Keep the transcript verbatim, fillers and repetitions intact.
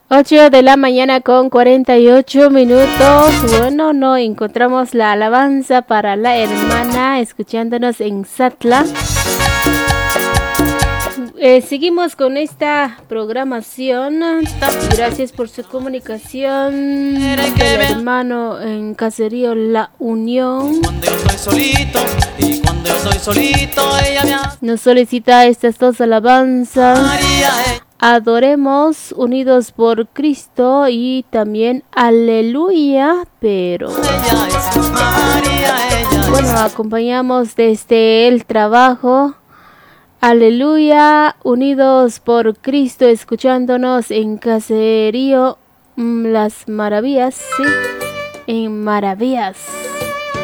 ocho de la mañana con cuarenta y ocho minutos. Bueno, no encontramos la alabanza para la hermana escuchándonos en Satla. Eh, seguimos con esta programación. Gracias por su comunicación. El hermano en Caserío La Unión cuando yo estoy solito y cuando yo estoy solito ella me hace nos solicita estas dos alabanzas. María, eh. Adoremos unidos por Cristo y también Aleluya, pero Ella es María, ella es. bueno, acompañamos desde el trabajo. Aleluya, unidos por Cristo, escuchándonos en Caserío mm, Las Maravillas, sí, en Maravillas.